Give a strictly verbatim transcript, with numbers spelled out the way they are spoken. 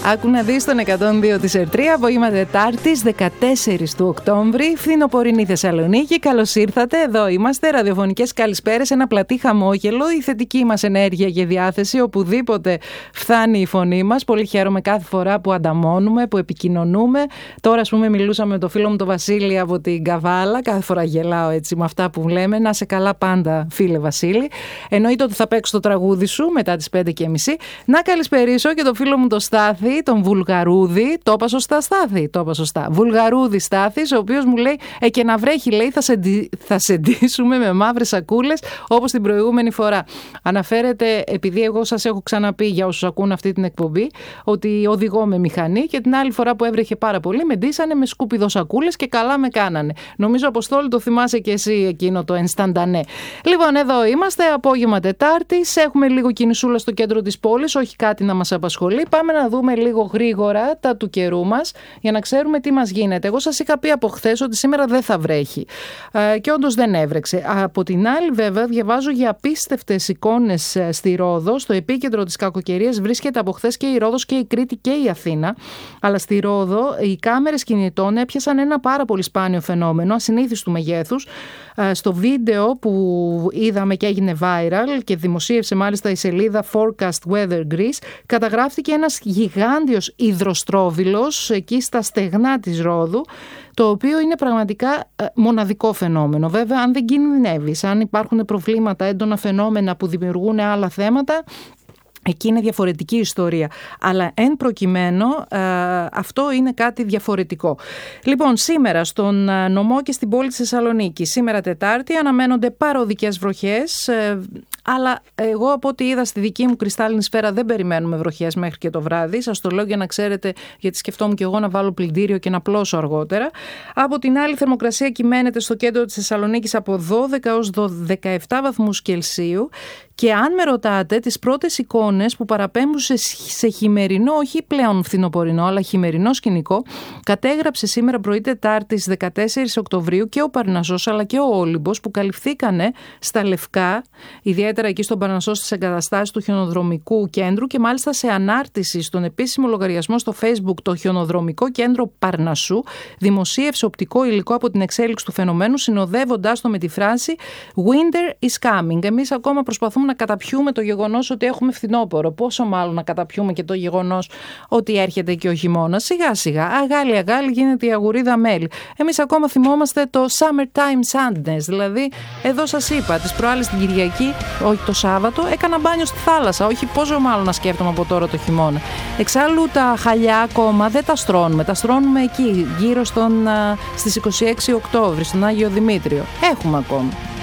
Άκου να δεις τον εκατόν δύο της Ερτρία, απόγευμα Τετάρτης, δεκατέσσερις του Οκτώβρη, φθινοπορεινή Θεσσαλονίκη. Καλώς ήρθατε, εδώ είμαστε, ραδιοφωνικές καλησπέρες, ένα πλατή χαμόγελο, η θετική μας ενέργεια και διάθεση, οπουδήποτε φτάνει η φωνή μας. Πολύ χαίρομαι κάθε φορά που ανταμώνουμε, που επικοινωνούμε. Τώρα, ας πούμε, μιλούσαμε με το φίλο μου τον Βασίλη από την Καβάλα. Κάθε φορά γελάω έτσι με αυτά που λέμε. Να σε καλά πάντα, φίλε Βασίλη. Εννοείται ότι θα παίξω το τραγούδι σου μετά τις πέντε και μισή. Να καλησπερίσω και το φίλο μου τον Στάθη, τον Βουλγαρούδη. Το είπα σωστά, Στάθη. Το είπα σωστά. Βουλγαρούδη Στάθης, ο οποίος μου λέει: Ε, και να βρέχει, λέει, θα, σε, θα σε ντύσουμε με μαύρες σακούλες όπως την προηγούμενη φορά. Αναφέρεται, επειδή εγώ σας έχω ξαναπεί για όσους ακούν αυτή την εκπομπή, ότι οδηγώ με μηχανή και την άλλη φορά που έβρεχε πάρα πολύ με ντύσανε με σκουπιδό σακούλες και καλά με κάνανε. Νομίζω, Αποστόλη, το θυμάσαι και εσύ εκείνο το ενσταντανέ. Λοιπόν, εδώ είμαστε, απόγευμα Τετάρτης. Έχουμε λίγο κινησούλα στο κέντρο της πόλης, όχι κάτι να μας απασχολεί. Πάμε να δούμε λίγο γρήγορα τα του καιρού μας για να ξέρουμε τι μας γίνεται. Εγώ σας είχα πει από χθες ότι σήμερα δεν θα βρέχει. Ε, και όντως δεν έβρεξε. Από την άλλη, βέβαια, διαβάζω για απίστευτες εικόνες στη Ρόδο. Στο επίκεντρο της κακοκαιρίας βρίσκεται από χθες και η Ρόδος και η Κρήτη και η Αθήνα. Αλλά στη Ρόδο οι κάμερες κινητών έπιασαν ένα πάρα πολύ σπάνιο φαινόμενο, ασυνήθιστου μεγέθους. Στο βίντεο που είδαμε και έγινε viral και δημοσίευσε μάλιστα η σελίδα Forecast Weather Greece, καταγράφτηκε ένας γιγάντιος υδροστρόβιλος εκεί στα στεγνά της Ρόδου, το οποίο είναι πραγματικά μοναδικό φαινόμενο. Βέβαια, αν δεν κινδυνεύεις, αν υπάρχουν προβλήματα, έντονα φαινόμενα που δημιουργούν άλλα θέματα, εκεί είναι διαφορετική ιστορία. Αλλά εν προκειμένου ε, αυτό είναι κάτι διαφορετικό. Λοιπόν, σήμερα στον νομό και στην πόλη της Θεσσαλονίκης, σήμερα Τετάρτη, αναμένονται παροδικές βροχές. Ε, αλλά εγώ από ό,τι είδα στη δική μου κρυστάλλινη σφαίρα δεν περιμένουμε βροχές μέχρι και το βράδυ. Σας το λέω για να ξέρετε, γιατί σκεφτόμουν και εγώ να βάλω πλυντήριο και να πλώσω αργότερα. Από την άλλη, θερμοκρασία κυμαίνεται στο κέντρο της Θεσσαλονίκης από δώδεκα έως δεκαεπτά βαθμούς Κελσίου. Και αν με ρωτάτε, τις πρώτες εικόνες που παραπέμπουν σε, σε χειμερινό, όχι πλέον φθινοπορεινό, αλλά χειμερινό σκηνικό, κατέγραψε σήμερα πρωί Τετάρτης δεκατέσσερις Οκτωβρίου και ο Παρνασσός αλλά και ο Όλυμπος, που καλυφθήκανε στα λευκά, ιδιαίτερα εκεί στον Παρνασσό στις εγκαταστάσεις του χιονοδρομικού κέντρου, και μάλιστα σε ανάρτηση στον επίσημο λογαριασμό στο Facebook, το χιονοδρομικό κέντρο Παρνασσού δημοσίευσε οπτικό υλικό από την εξέλιξη του φαινομένου, συνοδεύοντάς το με τη φράση Winter is coming. Εμείς ακόμα προσπαθούμε να καταπιούμε το γεγονός ότι έχουμε φθινόπωρο. Πόσο μάλλον να καταπιούμε και το γεγονός ότι έρχεται και ο χειμώνας. Σιγά σιγά, αγάλι αγάλι γίνεται η αγουρίδα μέλι. Εμείς ακόμα θυμόμαστε το summertime sadness. Δηλαδή, εδώ σας είπα, τις προάλλες την Κυριακή, όχι το Σάββατο, έκανα μπάνιο στη θάλασσα. Όχι πόσο μάλλον να σκέφτομαι από τώρα το χειμώνα. Εξάλλου τα χαλιά ακόμα δεν τα στρώνουμε. Τα στρώνουμε εκεί, γύρω στον, στις είκοσι έξι Οκτώβρη, στον Άγιο Δημήτριο. Έχουμε ακόμα.